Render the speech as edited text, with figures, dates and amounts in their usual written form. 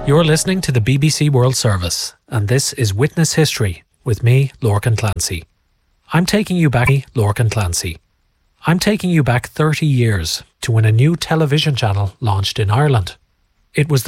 You're listening to the BBC World Service, and this is Witness History with me, Lorcan Clancy. I'm taking you back 30 years to when a new television channel launched in Ireland. It was the